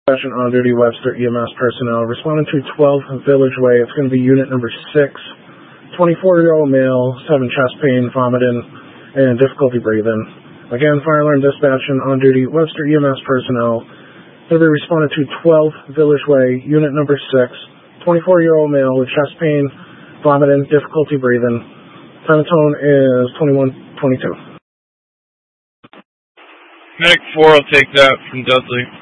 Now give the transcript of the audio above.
Dispatch on duty Webster EMS personnel responding to 12 Village Way. It's going to be unit number 6. 24-year-old male, 7 chest pain, vomiting, and difficulty breathing. Again, fire alarm dispatch on duty Webster EMS personnel. Going to be responding to 12 Village Way, unit number 6. 24-year-old male with chest pain, vomiting, difficulty breathing. Time of tone is 21:22. Medic 4 will take that from Dudley.